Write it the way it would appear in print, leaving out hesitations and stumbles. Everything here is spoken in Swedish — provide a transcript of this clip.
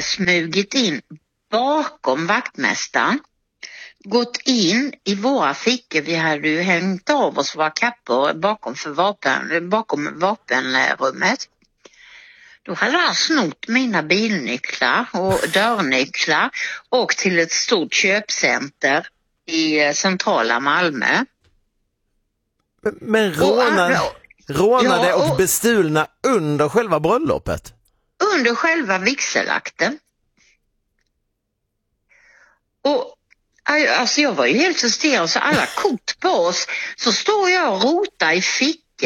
smugit in bakom vaktmästaren, gått in i våra fickor. Vi hade ju hängt av oss våra kappor bakom vapenrummet. Då hade han snott mina bilnycklar och dörrnycklar och till ett stort köpcenter i centrala Malmö. Men rånade och bestulna under själva bröllopet? Under själva vigselakten. Och alltså jag var ju helt hysterisk, så alla kort på oss, så står jag och rotar i fickan